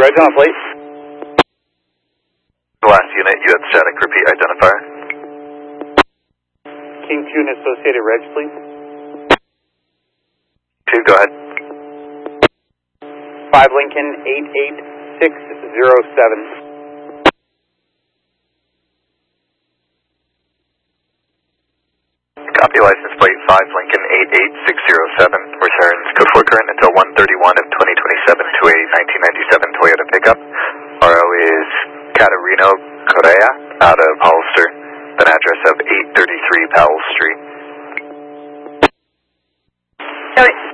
Reg on plate. Last unit, you have static, repeat identifier. King 2 and associated reg, please. 2, go ahead. 5 Lincoln 88607. Copy license plate 5 Lincoln 88607. Returns code 4 current until 131 of 2027 to a 1997 Toyota pickup. RO is Catarino Correa out of Hollister. An address of 833 Powell Street.